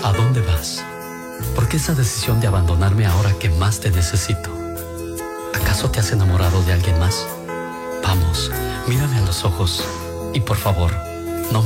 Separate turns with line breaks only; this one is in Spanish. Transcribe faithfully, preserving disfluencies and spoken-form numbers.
¿A dónde vas? ¿Por qué esa decisión de abandonarme ahora que más te necesito? ¿Acaso te has enamorado de alguien más? Vamos, mírame a los ojos y por favor,